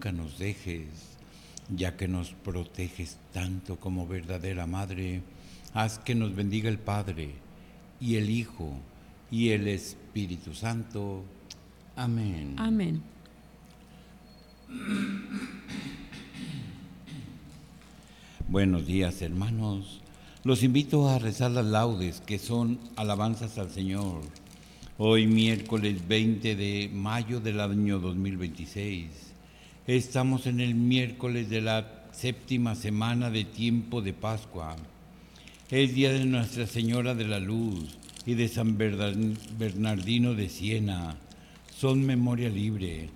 nunca nos dejes, ya que nos proteges tanto como verdadera Madre. Haz que nos bendiga el Padre, y el Hijo, y el Espíritu Santo. Amén. Amén. Buenos días, hermanos. Los invito a rezar las laudes, que son alabanzas al Señor. Hoy, miércoles 20 de mayo del año 2026. Estamos en el miércoles de la séptima semana de tiempo de Pascua. Es día de Nuestra Señora de la Luz y de San Bernardino de Siena. Son memoria libre.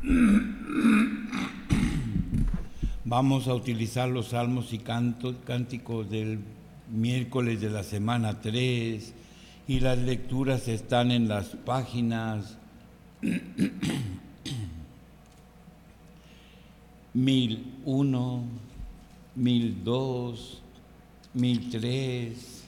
Vamos a utilizar los salmos y cánticos del miércoles de la semana 3 y las lecturas están en las páginas 1001, 1002, 1003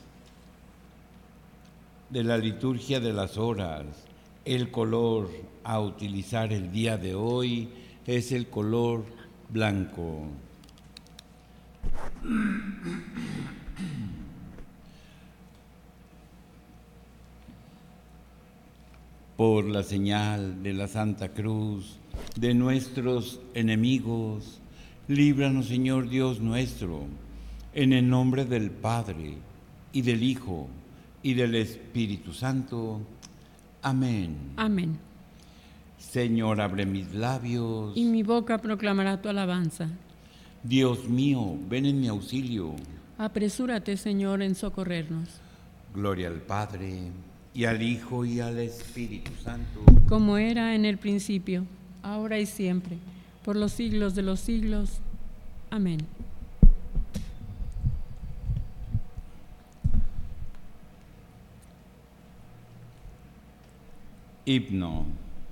de la liturgia de las horas. El color a utilizar el día de hoy es el color blanco. Por la señal de la Santa Cruz de nuestros enemigos, líbranos, Señor Dios nuestro, en el nombre del Padre, y del Hijo, y del Espíritu Santo. Amén. Amén. Señor, abre mis labios, Y mi boca proclamará tu alabanza. Dios mío, ven en mi auxilio. Apresúrate, Señor, en socorrernos. Gloria al Padre, y al Hijo, y al Espíritu Santo. Como era en el principio, ahora y siempre, por los siglos de los siglos. Amén. Himno.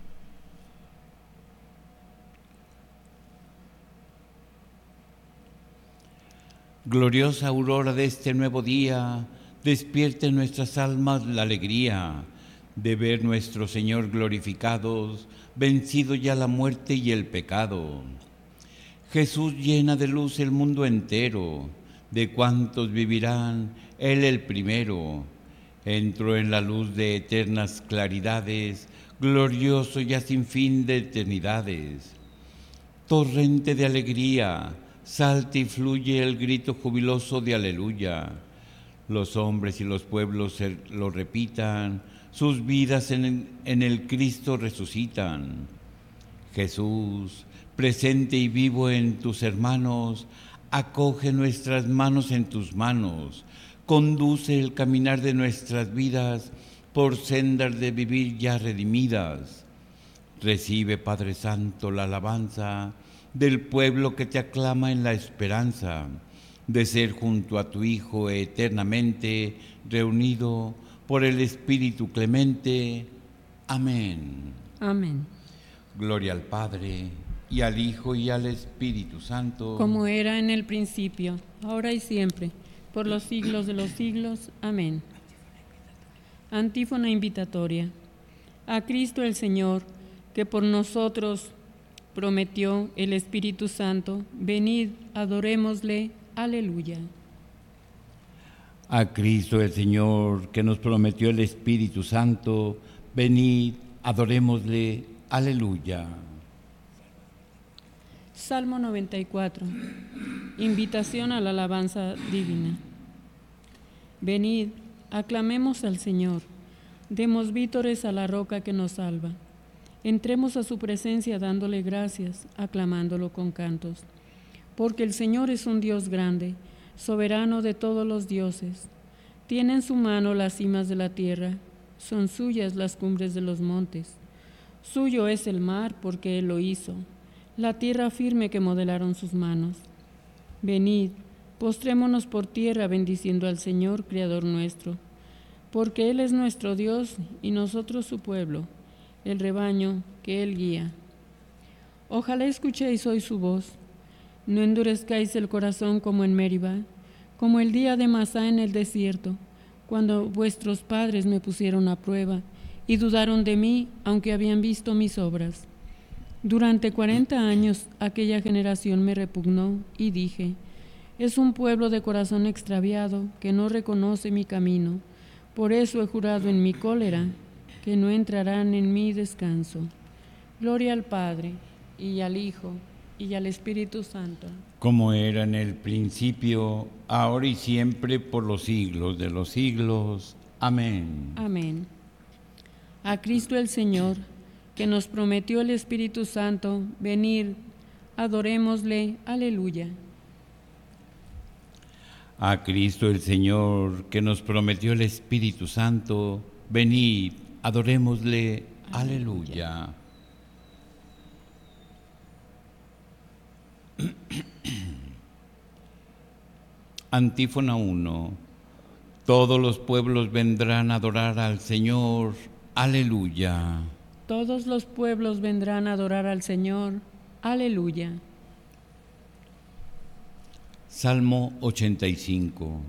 Gloriosa aurora de este nuevo día, despierte en nuestras almas la alegría de ver nuestro Señor glorificados, vencido ya la muerte y el pecado. Jesús llena de luz el mundo entero, de cuantos vivirán, Él el primero. Entró en la luz de eternas claridades, glorioso ya sin fin de eternidades. Torrente de alegría, salta y fluye el grito jubiloso de aleluya. Los hombres y los pueblos lo repitan, sus vidas en el Cristo resucitan. Jesús, presente y vivo en tus hermanos, acoge nuestras manos en tus manos, conduce el caminar de nuestras vidas por sendas de vivir ya redimidas. Recibe, Padre Santo, la alabanza del pueblo que te aclama en la esperanza de ser junto a tu Hijo eternamente reunido por el Espíritu clemente. Amén. Amén. Gloria al Padre, y al Hijo, y al Espíritu Santo. Como era en el principio, ahora y siempre, por los siglos de los siglos. Amén. Antífona invitatoria. A Cristo el Señor, que por nosotros prometió el Espíritu Santo, venid, adorémosle. Aleluya. A Cristo el Señor, que nos prometió el Espíritu Santo, venid, adorémosle. Aleluya. Salmo 94. Invitación a la alabanza divina. Venid, aclamemos al Señor, demos vítores a la roca que nos salva. Entremos a su presencia dándole gracias, aclamándolo con cantos. Porque el Señor es un Dios grande, soberano de todos los dioses. Tiene en su mano las cimas de la tierra, son suyas las cumbres de los montes. Suyo es el mar, porque Él lo hizo, la tierra firme que modelaron sus manos. Venid, postrémonos por tierra bendiciendo al Señor, Creador nuestro, porque Él es nuestro Dios y nosotros su pueblo, el rebaño que Él guía. Ojalá escuchéis hoy su voz, no endurezcáis el corazón como en Meriba, como el día de Masá en el desierto, cuando vuestros padres me pusieron a prueba y dudaron de mí, aunque habían visto mis obras. Durante 40 años aquella generación me repugnó y dije, es un pueblo de corazón extraviado que no reconoce mi camino. Por eso he jurado en mi cólera que no entrarán en mi descanso. Gloria al Padre, y al Hijo, y al Espíritu Santo. Como era en el principio, ahora y siempre, por los siglos de los siglos. Amén. Amén. A Cristo el Señor, que nos prometió el Espíritu Santo, venid, adorémosle. Aleluya. A Cristo el Señor, que nos prometió el Espíritu Santo, venid, adorémosle. Aleluya. Antífona 1. Todos los pueblos vendrán a adorar al Señor. Aleluya. Todos los pueblos vendrán a adorar al Señor. Aleluya. Salmo 85.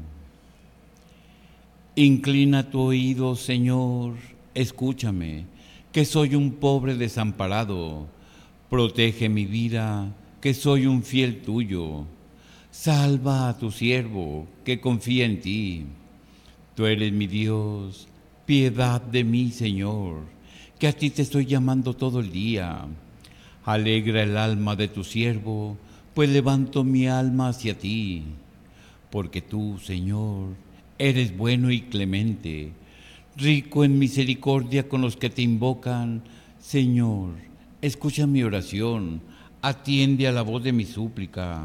Inclina tu oído, Señor, escúchame, que soy un pobre desamparado. Protege mi vida, que soy un fiel tuyo. Salva a tu siervo, que confía en ti. Tú eres mi Dios, piedad de mí, Señor, que a ti te estoy llamando todo el día. Alegra el alma de tu siervo, pues levanto mi alma hacia ti. Porque tú, Señor, eres bueno y clemente, rico en misericordia con los que te invocan. Señor, escucha mi oración, atiende a la voz de mi súplica.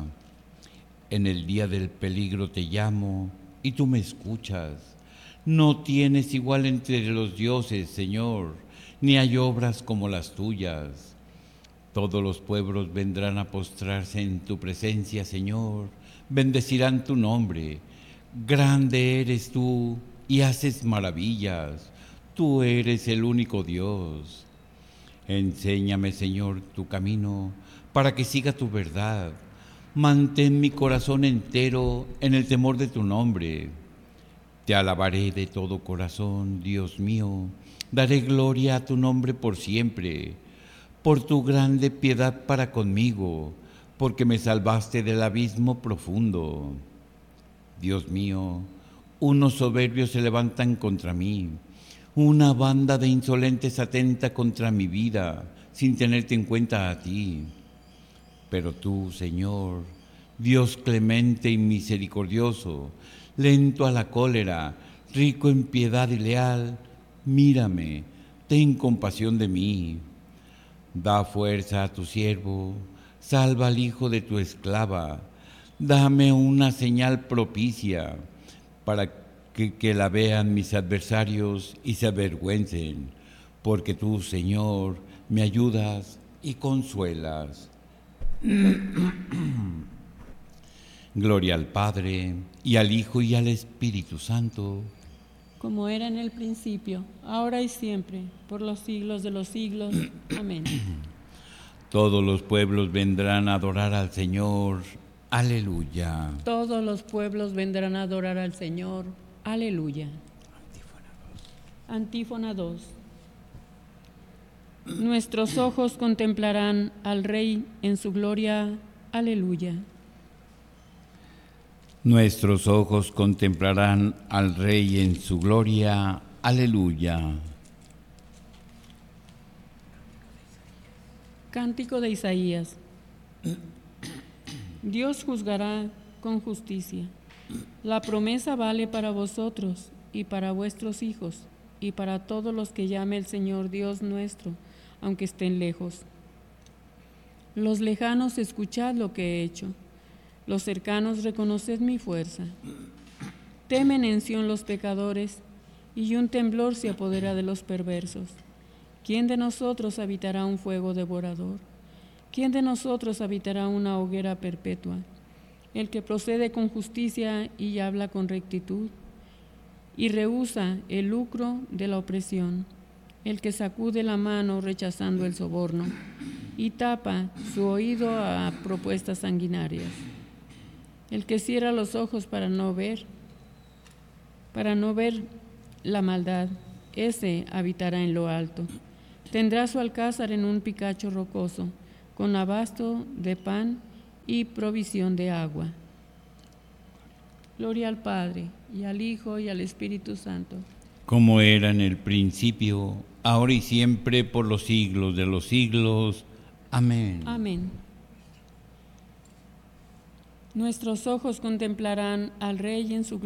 En el día del peligro te llamo y tú me escuchas. No tienes igual entre los dioses, Señor, ni hay obras como las tuyas. Todos los pueblos vendrán a postrarse en tu presencia, Señor, bendecirán tu nombre. Grande eres tú y haces maravillas. Tú eres el único Dios. Enséñame, Señor, tu camino para que siga tu verdad. Mantén mi corazón entero en el temor de tu nombre. Te alabaré de todo corazón, Dios mío. Daré gloria a tu nombre por siempre. Por tu grande piedad para conmigo, porque me salvaste del abismo profundo. Dios mío, unos soberbios se levantan contra mí. Una banda de insolentes atenta contra mi vida, sin tenerte en cuenta a ti. Pero tú, Señor, Dios clemente y misericordioso, lento a la cólera, rico en piedad y leal, mírame, ten compasión de mí. Da fuerza a tu siervo, salva al hijo de tu esclava, dame una señal propicia para que la vean mis adversarios y se avergüencen, porque tú, Señor, me ayudas y consuelas. Gloria al Padre, y al Hijo, y al Espíritu Santo. Como era en el principio, ahora y siempre, por los siglos de los siglos. Amén. Todos los pueblos vendrán a adorar al Señor. Aleluya. Todos los pueblos vendrán a adorar al Señor. Aleluya. Antífona 2. Nuestros ojos contemplarán al Rey en su gloria. Aleluya. Nuestros ojos contemplarán al Rey en su gloria. Aleluya. Cántico de Isaías. Dios juzgará con justicia. La promesa vale para vosotros y para vuestros hijos y para todos los que llame el Señor Dios nuestro, aunque estén lejos. Los lejanos, escuchad lo que he hecho. Los cercanos, reconoced mi fuerza. Temen en Sión los pecadores, y un temblor se apodera de los perversos. ¿Quién de nosotros habitará un fuego devorador? ¿Quién de nosotros habitará una hoguera perpetua? El que procede con justicia y habla con rectitud, y rehúsa el lucro de la opresión. El que sacude la mano rechazando el soborno, y tapa su oído a propuestas sanguinarias. El que cierra los ojos para no ver la maldad, ese habitará en lo alto. Tendrá su alcázar en un picacho rocoso, con abasto de pan y provisión de agua. Gloria al Padre, y al Hijo, y al Espíritu Santo. Como era en el principio, ahora y siempre, por los siglos de los siglos. Amén. Amén. Nuestros ojos contemplarán al Rey en su